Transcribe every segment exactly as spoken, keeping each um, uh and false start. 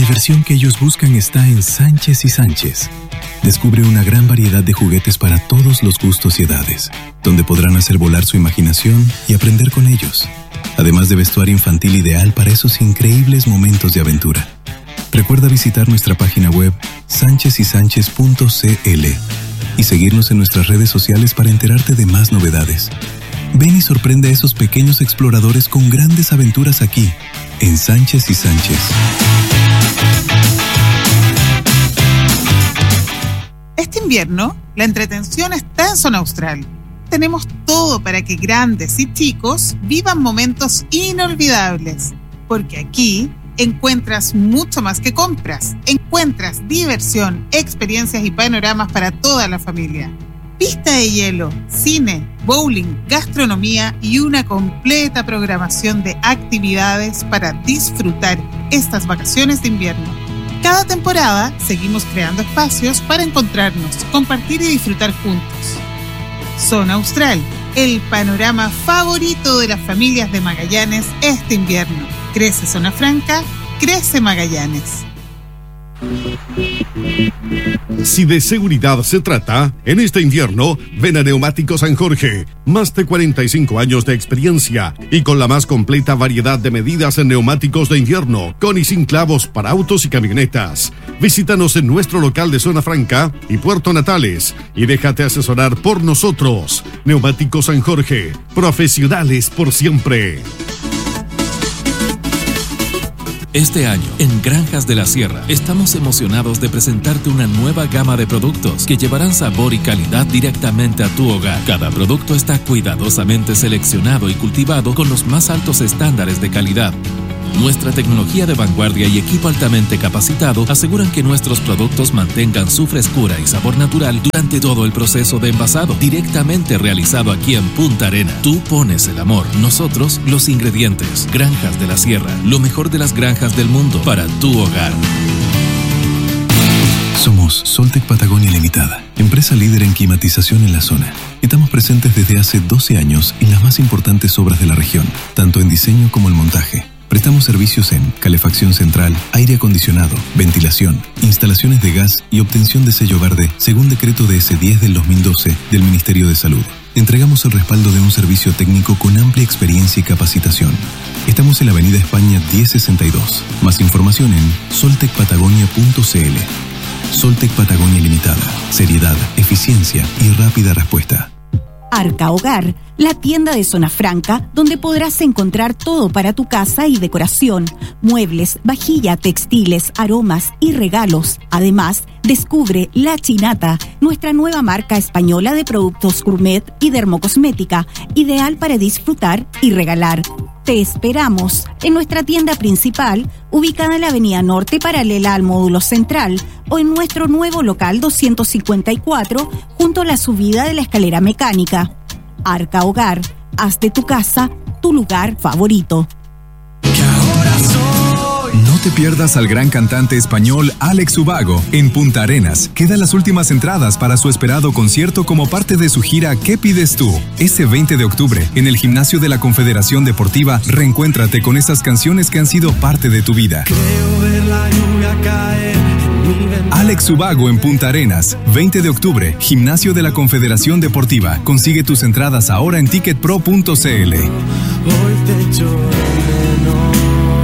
diversión que ellos buscan está en Sánchez y Sánchez. Descubre una gran variedad de juguetes para todos los gustos y edades, donde podrán hacer volar su imaginación y aprender con ellos, además de vestuario infantil ideal para esos increíbles momentos de aventura. Recuerda visitar nuestra página web sánchez y sánchez punto c l y seguirnos en nuestras redes sociales para enterarte de más novedades. Ven y sorprende a esos pequeños exploradores con grandes aventuras aquí, en Sánchez y Sánchez. Este invierno, la entretención está en Zona Austral. Tenemos todo para que grandes y chicos vivan momentos inolvidables. Porque aquí encuentras mucho más que compras. Encuentras diversión, experiencias y panoramas para toda la familia. Pista de hielo, cine, bowling, gastronomía y una completa programación de actividades para disfrutar estas vacaciones de invierno. Cada temporada seguimos creando espacios para encontrarnos, compartir y disfrutar juntos. Zona Austral, el panorama favorito de las familias de Magallanes este invierno. Crece Zona Franca, crece Magallanes. Si de seguridad se trata, en este invierno, ven a Neumáticos San Jorge. Más de cuarenta y cinco años de experiencia y con la más completa variedad de medidas en neumáticos de invierno, con y sin clavos para autos y camionetas. Visítanos en nuestro local de Zona Franca y Puerto Natales y déjate asesorar por nosotros. Neumáticos San Jorge, profesionales por siempre. Este año, en Granjas de la Sierra, estamos emocionados de presentarte una nueva gama de productos que llevarán sabor y calidad directamente a tu hogar. Cada producto está cuidadosamente seleccionado y cultivado con los más altos estándares de calidad. Nuestra tecnología de vanguardia y equipo altamente capacitado aseguran que nuestros productos mantengan su frescura y sabor natural durante todo el proceso de envasado, directamente realizado aquí en Punta Arenas. Tú pones el amor, nosotros los ingredientes. Granjas de la Sierra, lo mejor de las granjas del mundo para tu hogar. Somos Soltec Patagonia Limitada, empresa líder en climatización en la zona. Estamos presentes desde hace doce años en las más importantes obras de la región, tanto en diseño como en montaje. Prestamos servicios en calefacción central, aire acondicionado, ventilación, instalaciones de gas y obtención de sello verde según decreto D S diez del dos mil doce del Ministerio de Salud. Entregamos el respaldo de un servicio técnico con amplia experiencia y capacitación. Estamos en la Avenida España diez sesenta y dos. Más información en soltec patagonia punto c l. Soltec Patagonia Limitada. Seriedad, eficiencia y rápida respuesta. Arca Hogar, la tienda de Zona Franca, donde podrás encontrar todo para tu casa y decoración, muebles, vajilla, textiles, aromas y regalos. Además, descubre La Chinata, nuestra nueva marca española de productos gourmet y dermocosmética, ideal para disfrutar y regalar. Te esperamos en nuestra tienda principal, ubicada en la Avenida Norte paralela al módulo central, o en nuestro nuevo local doscientos cincuenta y cuatro, junto a la subida de la escalera mecánica. Arca Hogar, haz de tu casa tu lugar favorito. No te pierdas al gran cantante español Alex Ubago en Punta Arenas. Quedan las últimas entradas para su esperado concierto como parte de su gira ¿Qué pides tú? Este veinte de octubre, en el gimnasio de la Confederación Deportiva, reencuéntrate con esas canciones que han sido parte de tu vida. Creo ver la lluvia caer en mi ventana. Alex Ubago en Punta Arenas, veinte de octubre, gimnasio de la Confederación Deportiva. Consigue tus entradas ahora en ticket pro punto c l. Hoy te echo de menos.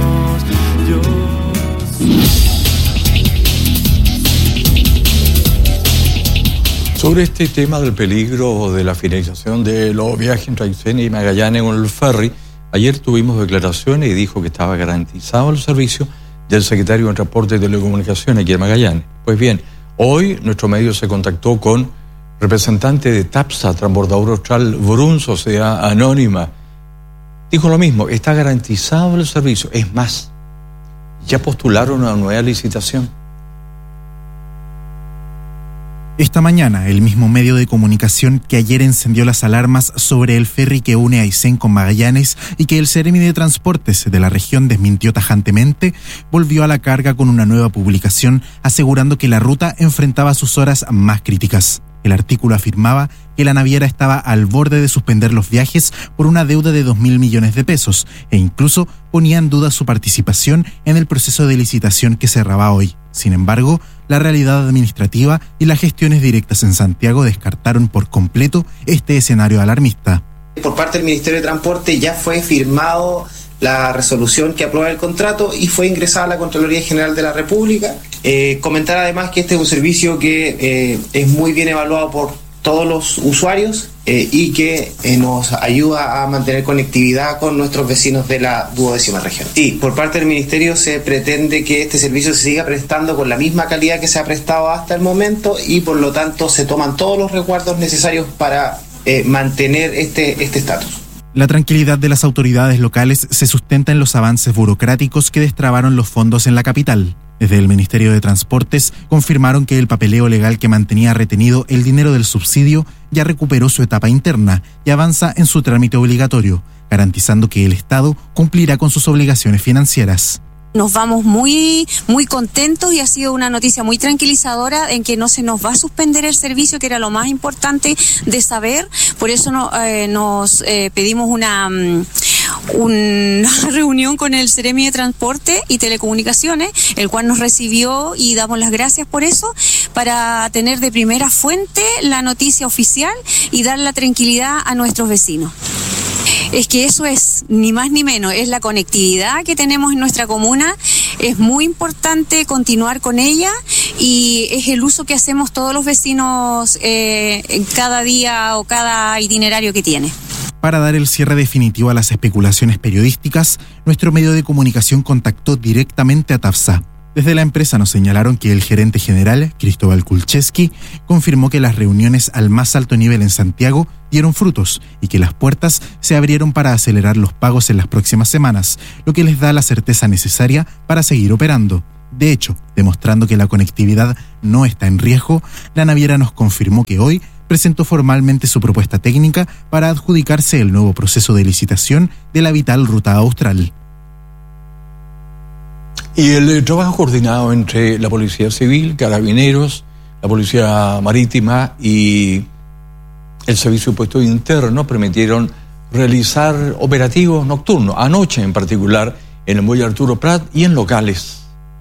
Sobre este tema del peligro de la finalización de los viajes entre Aysén y Magallanes con el ferry, ayer tuvimos declaraciones y dijo que estaba garantizado el servicio del secretario de Transporte y Telecomunicaciones aquí en Magallanes. Pues bien, hoy nuestro medio se contactó con representante de TAPSA, Transbordador Austral Vroom, Sociedad Anónima. Dijo lo mismo, está garantizado el servicio. Es más, ya postularon una nueva licitación. Esta mañana, el mismo medio de comunicación que ayer encendió las alarmas sobre el ferry que une a Aysén con Magallanes y que el Seremi de Transportes de la región desmintió tajantemente, volvió a la carga con una nueva publicación asegurando que la ruta enfrentaba sus horas más críticas. El artículo afirmaba que la naviera estaba al borde de suspender los viajes por una deuda de dos mil millones de pesos e incluso ponía en duda su participación en el proceso de licitación que cerraba hoy. Sin embargo, la realidad administrativa y las gestiones directas en Santiago descartaron por completo este escenario alarmista. Por parte del Ministerio de Transporte ya fue firmado la resolución que aprueba el contrato y fue ingresada a la Contraloría General de la República. Eh, comentar además que este es un servicio que eh, es muy bien evaluado por todos los usuarios eh, y que eh, nos ayuda a mantener conectividad con nuestros vecinos de la duodécima región. Sí, por parte del Ministerio se pretende que este servicio se siga prestando con la misma calidad que se ha prestado hasta el momento y por lo tanto se toman todos los resguardos necesarios para eh, mantener este este estatus. La tranquilidad de las autoridades locales se sustenta en los avances burocráticos que destrabaron los fondos en la capital. Desde el Ministerio de Transportes confirmaron que el papeleo legal que mantenía retenido el dinero del subsidio ya recuperó su etapa interna y avanza en su trámite obligatorio, garantizando que el Estado cumplirá con sus obligaciones financieras. Nos vamos muy muy contentos y ha sido una noticia muy tranquilizadora en que no se nos va a suspender el servicio, que era lo más importante de saber. Por eso no, eh, nos eh, pedimos una, um, una reunión con el Seremi de Transporte y Telecomunicaciones, el cual nos recibió y damos las gracias por eso, para tener de primera fuente la noticia oficial y dar la tranquilidad a nuestros vecinos. Es que eso es, ni más ni menos, es la conectividad que tenemos en nuestra comuna, es muy importante continuar con ella y es el uso que hacemos todos los vecinos eh, en cada día o cada itinerario que tiene. Para dar el cierre definitivo a las especulaciones periodísticas, nuestro medio de comunicación contactó directamente a Tafsa. Desde la empresa nos señalaron que el gerente general, Cristóbal Kulcheski, confirmó que las reuniones al más alto nivel en Santiago dieron frutos y que las puertas se abrieron para acelerar los pagos en las próximas semanas, lo que les da la certeza necesaria para seguir operando. De hecho, demostrando que la conectividad no está en riesgo, la naviera nos confirmó que hoy presentó formalmente su propuesta técnica para adjudicarse el nuevo proceso de licitación de la vital ruta austral. Y el trabajo coordinado entre la Policía Civil, Carabineros, la Policía Marítima y el Servicio de Puestos Internos permitieron realizar operativos nocturnos, anoche en particular, en el muelle Arturo Prat y en locales.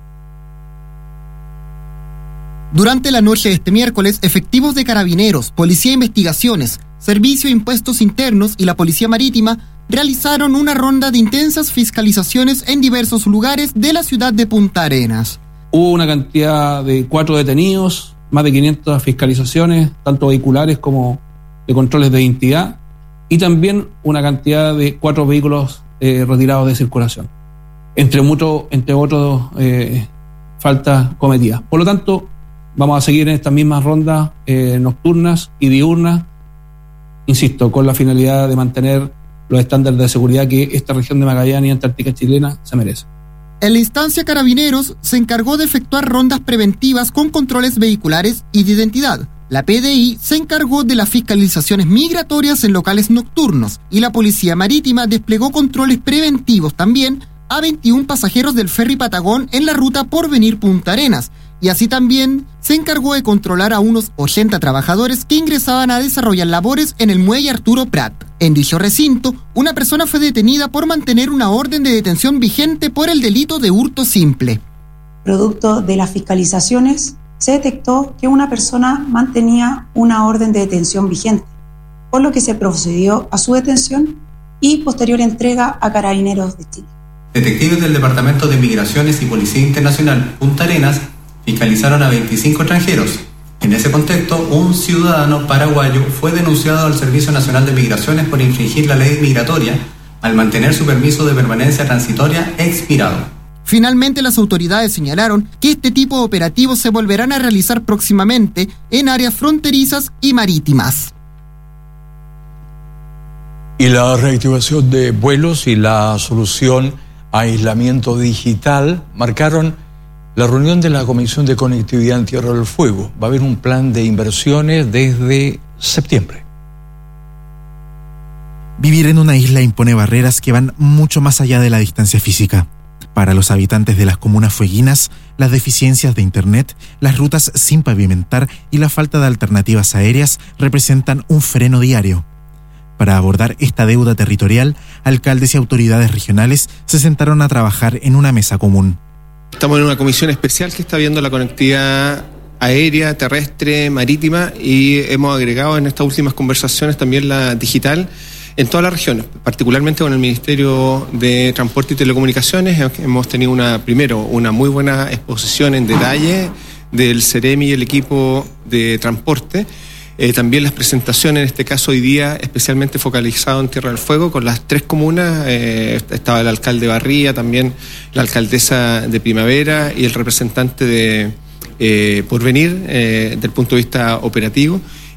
Durante la noche de este miércoles, efectivos de Carabineros, Policía de Investigaciones, Servicio de Impuestos Internos y la Policía Marítima realizaron una ronda de intensas fiscalizaciones en diversos lugares de la ciudad de Punta Arenas. Hubo una cantidad de cuatro detenidos, más de quinientas fiscalizaciones, tanto vehiculares como de controles de identidad, y también una cantidad de cuatro vehículos eh, retirados de circulación, entre, mucho, entre otros eh, faltas cometidas. Por lo tanto, vamos a seguir en estas mismas rondas eh, nocturnas y diurnas, insisto, con la finalidad de mantener los estándares de seguridad que esta región de Magallanes y Antártica chilena se merece. En la instancia Carabineros se encargó de efectuar rondas preventivas con controles vehiculares y de identidad. La P D I se encargó de las fiscalizaciones migratorias en locales nocturnos y la Policía Marítima desplegó controles preventivos también a veintiún pasajeros del ferry Patagón en la ruta Porvenir Punta Arenas, y así también se encargó de controlar a unos ochenta trabajadores que ingresaban a desarrollar labores en el muelle Arturo Prat. En dicho recinto, una persona fue detenida por mantener una orden de detención vigente por el delito de hurto simple. Producto de las fiscalizaciones, se detectó que una persona mantenía una orden de detención vigente, por lo que se procedió a su detención y posterior entrega a Carabineros de Chile. Detectives del Departamento de Migraciones y Policía Internacional Punta Arenas fiscalizaron a veinticinco extranjeros. En ese contexto, un ciudadano paraguayo fue denunciado al Servicio Nacional de Migraciones por infringir la ley migratoria al mantener su permiso de permanencia transitoria expirado. Finalmente, las autoridades señalaron que este tipo de operativos se volverán a realizar próximamente en áreas fronterizas y marítimas. Y la reactivación de vuelos y la solución a aislamiento digital marcaron la reunión de la Comisión de Conectividad en Tierra del Fuego. Va a haber un plan de inversiones desde septiembre. Vivir en una isla impone barreras que van mucho más allá de la distancia física. Para los habitantes de las comunas fueguinas, las deficiencias de Internet, las rutas sin pavimentar y la falta de alternativas aéreas representan un freno diario. Para abordar esta deuda territorial, alcaldes y autoridades regionales se sentaron a trabajar en una mesa común. Estamos en una comisión especial que está viendo la conectividad aérea, terrestre, marítima, y hemos agregado en estas últimas conversaciones también la digital en todas las regiones, particularmente con el Ministerio de Transporte y Telecomunicaciones. Hemos tenido una, primero una muy buena exposición en detalle del CEREMI y el equipo de transporte. Eh, también las presentaciones, en este caso hoy día, especialmente focalizado en Tierra del Fuego, con las tres comunas. Eh, estaba el alcalde Barría, también la alcaldesa de Primavera y el representante de eh, Porvenir, eh, desde el punto de vista operativo.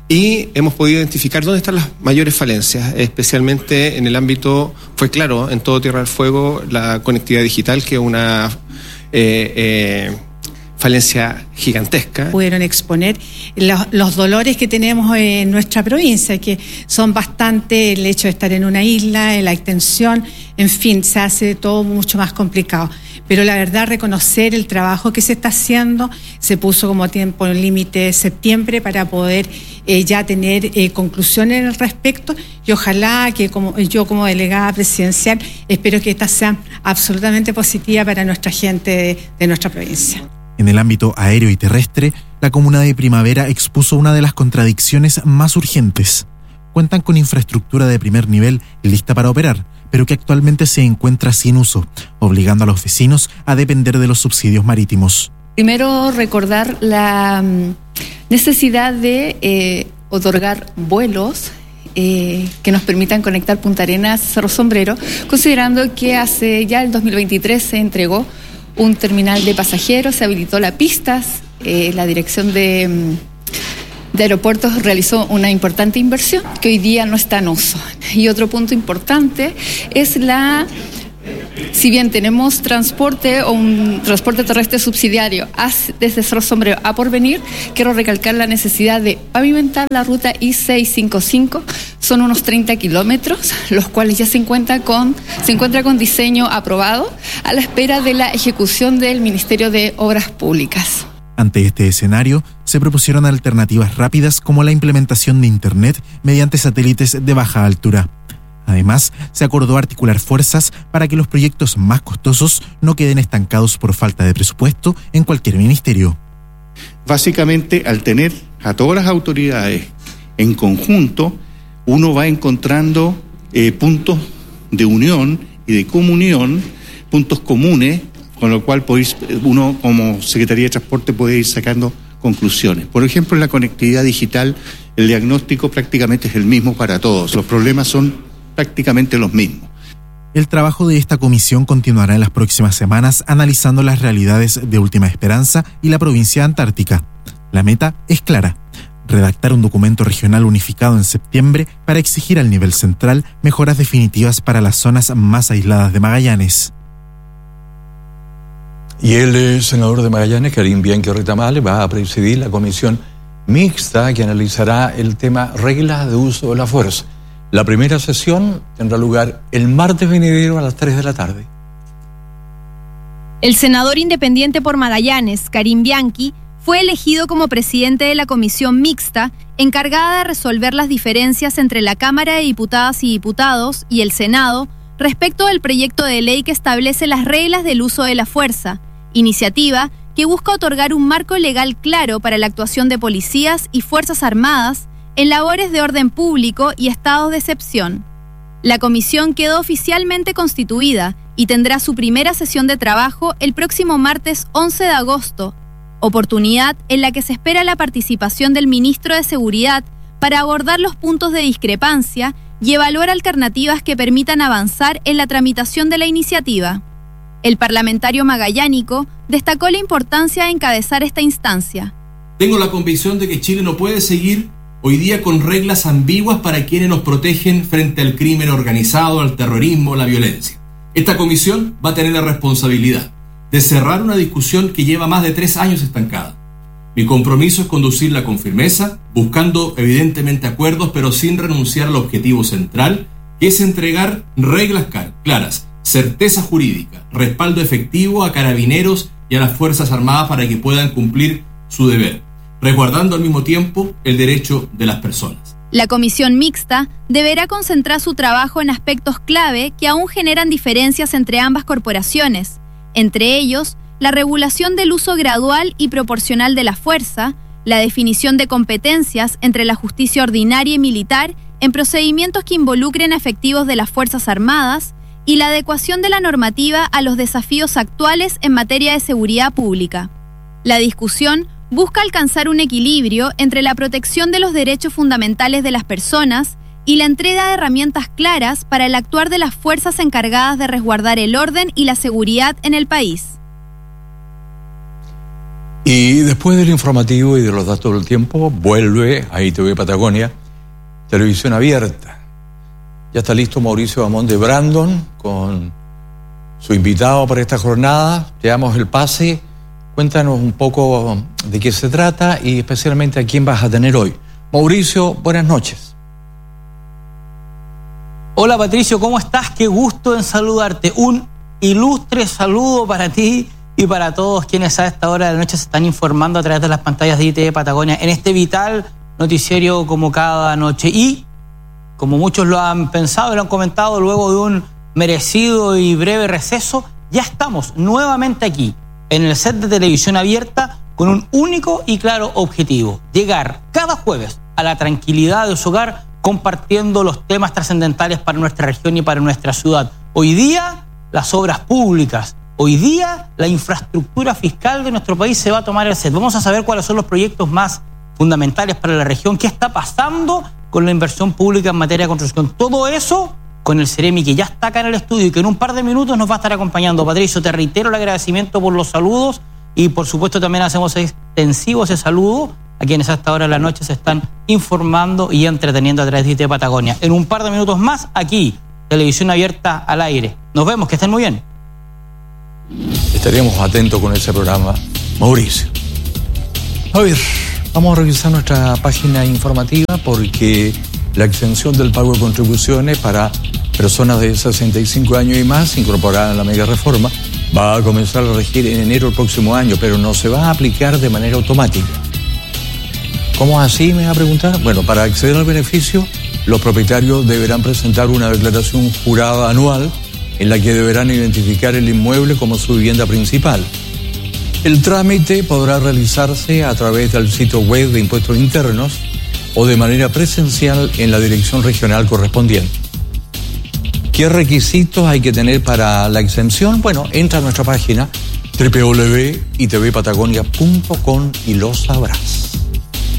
Y hemos podido identificar dónde están las mayores falencias, especialmente en el ámbito, fue claro, en todo Tierra del Fuego, la conectividad digital, que es una eh, eh, falencia gigantesca. Pudieron exponer los, los dolores que tenemos en nuestra provincia, que son bastante, el hecho de estar en una isla, en la extensión, en fin, se hace todo mucho más complicado. Pero la verdad, reconocer el trabajo que se está haciendo, se puso como tiempo límite septiembre para poder eh, ya tener eh, conclusiones al respecto, y ojalá que como yo como delegada presidencial espero que esta sea absolutamente positiva para nuestra gente de, de nuestra provincia. En el ámbito aéreo y terrestre, la comuna de Primavera expuso una de las contradicciones más urgentes. Cuentan con infraestructura de primer nivel lista para operar, pero que actualmente se encuentra sin uso, obligando a los vecinos a depender de los subsidios marítimos. Primero, recordar la necesidad de eh, otorgar vuelos eh, que nos permitan conectar Punta Arenas, Cerro Sombrero, considerando que hace ya el dos mil veintitrés se entregó un terminal de pasajeros, se habilitó las pistas, eh, la dirección de... de aeropuertos realizó una importante inversión que hoy día no está en uso. Y otro punto importante es la, si bien tenemos transporte o un transporte terrestre subsidiario desde Cerro Sombrero a Porvenir, quiero recalcar la necesidad de pavimentar la ruta I seiscientos cincuenta y cinco. Son unos treinta kilómetros, los cuales ya se encuentra con, se encuentra con diseño aprobado a la espera de la ejecución del Ministerio de Obras Públicas. Ante este escenario, se propusieron alternativas rápidas como la implementación de Internet mediante satélites de baja altura. Además, se acordó articular fuerzas para que los proyectos más costosos no queden estancados por falta de presupuesto en cualquier ministerio. Básicamente, al tener a todas las autoridades en conjunto, uno va encontrando eh, puntos de unión y de comunión, puntos comunes, con lo cual podéis, uno como Secretaría de Transporte puede ir sacando conclusiones. Por ejemplo, en la conectividad digital, el diagnóstico prácticamente es el mismo para todos. Los problemas son prácticamente los mismos. El trabajo de esta comisión continuará en las próximas semanas analizando las realidades de Última Esperanza y la provincia antártica. La meta es clara: redactar un documento regional unificado en septiembre para exigir al nivel central mejoras definitivas para las zonas más aisladas de Magallanes. Y el eh, senador de Magallanes, Karim Bianchi Retamale, va a presidir la comisión mixta que analizará el tema reglas de uso de la fuerza. La primera sesión tendrá lugar el martes venidero a las tres de la tarde. El senador independiente por Magallanes, Karim Bianchi, fue elegido como presidente de la comisión mixta encargada de resolver las diferencias entre la Cámara de Diputadas y Diputados y el Senado respecto del proyecto de ley que establece las reglas del uso de la fuerza, iniciativa que busca otorgar un marco legal claro para la actuación de policías y fuerzas armadas en labores de orden público y estados de excepción. La comisión quedó oficialmente constituida y tendrá su primera sesión de trabajo el próximo martes once de agosto, oportunidad en la que se espera la participación del ministro de Seguridad para abordar los puntos de discrepancia y evaluar alternativas que permitan avanzar en la tramitación de la iniciativa. El parlamentario magallánico destacó la importancia de encabezar esta instancia. Tengo la convicción de que Chile no puede seguir hoy día con reglas ambiguas para quienes nos protegen frente al crimen organizado, al terrorismo, la violencia. Esta comisión va a tener la responsabilidad de cerrar una discusión que lleva más de tres años estancada. Mi compromiso es conducirla con firmeza, buscando evidentemente acuerdos, pero sin renunciar al objetivo central, que es entregar reglas claras certeza jurídica, respaldo efectivo a carabineros y a las Fuerzas Armadas para que puedan cumplir su deber, resguardando al mismo tiempo el derecho de las personas. La comisión mixta deberá concentrar su trabajo en aspectos clave que aún generan diferencias entre ambas corporaciones, entre ellos la regulación del uso gradual y proporcional de la fuerza, la definición de competencias entre la justicia ordinaria y militar en procedimientos que involucren a efectivos de las Fuerzas Armadas y la adecuación de la normativa a los desafíos actuales en materia de seguridad pública. La discusión busca alcanzar un equilibrio entre la protección de los derechos fundamentales de las personas y la entrega de herramientas claras para el actuar de las fuerzas encargadas de resguardar el orden y la seguridad en el país. Y después del informativo y de los datos del tiempo, vuelve a I T V Patagonia, televisión abierta. Ya está listo Mauricio Bamón de Brandon con su invitado para esta jornada. Te damos el pase. Cuéntanos un poco de qué se trata y especialmente a quién vas a tener hoy. Mauricio, buenas noches. Hola Patricio, ¿cómo estás? Qué gusto en saludarte. Un ilustre saludo para ti y para todos quienes a esta hora de la noche se están informando a través de las pantallas de I T V Patagonia en este vital noticiero como cada noche. Y, como muchos lo han pensado y lo han comentado, luego de un merecido y breve receso, ya estamos nuevamente aquí, en el set de televisión abierta, con un único y claro objetivo: llegar cada jueves a la tranquilidad de su hogar, compartiendo los temas trascendentales para nuestra región y para nuestra ciudad. Hoy día, las obras públicas. Hoy día, la infraestructura fiscal de nuestro país se va a tomar el set. Vamos a saber cuáles son los proyectos más fundamentales para la región, qué está pasando con la inversión pública en materia de construcción. Todo eso con el Ceremi, que ya está acá en el estudio y que en un par de minutos nos va a estar acompañando. Patricio, te reitero el agradecimiento por los saludos y por supuesto también hacemos extensivo ese saludo a quienes a esta hora de la noche se están informando y entreteniendo a través de I T V Patagonia. En un par de minutos más, aquí, televisión abierta al aire. Nos vemos, que estén muy bien. Estaremos atentos con ese programa, Mauricio. A ver, vamos a revisar nuestra página informativa porque la exención del pago de contribuciones para personas de sesenta y cinco años y más, incorporada en la mega reforma, va a comenzar a regir en enero del próximo año, pero no se va a aplicar de manera automática. ¿Cómo así, me va a preguntar? Bueno, para acceder al beneficio, los propietarios deberán presentar una declaración jurada anual en la que deberán identificar el inmueble como su vivienda principal. El trámite podrá realizarse a través del sitio web de Impuestos Internos o de manera presencial en la dirección regional correspondiente. ¿Qué requisitos hay que tener para la exención? Bueno, entra a nuestra página doble u doble u doble u punto i t v patagonia punto com y lo sabrás.